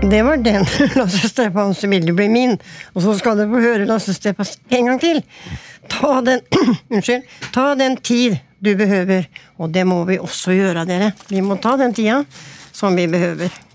Det var den, Lasse Stefans Vil du bli min? Og så skal du få høre Lasse Stefans en gang til. Ta den, ta den tid du behøver, og det må vi også gjøre, dere. Vi må ta den tida som vi behøver.